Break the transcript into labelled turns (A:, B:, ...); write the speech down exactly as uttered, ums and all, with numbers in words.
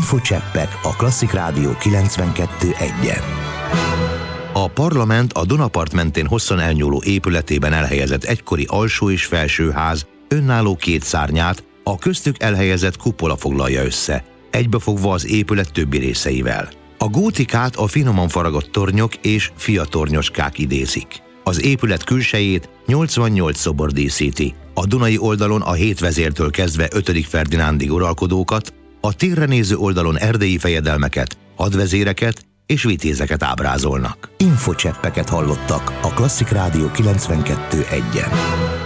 A: Infocseppek a Klasszik Rádió kilencvenkettő egyen. A parlament a Dunapart mentén hosszan elnyúló épületében elhelyezett egykori alsó és felsőház önálló két szárnyát, a köztük elhelyezett kupola foglalja össze, egybefogva az épület többi részeivel. A gótikát a finoman faragott tornyok és fiatornyoskák idézik. Az épület külsejét nyolcvannyolc szobor díszíti, a dunai oldalon a hét vezértől kezdve ötödik Ferdinándig uralkodókat, a térre néző oldalon erdélyi fejedelmeket, hadvezéreket és vitézeket ábrázolnak. Infocseppeket hallottak a Klasszik Rádió kilencvenkettő egyen.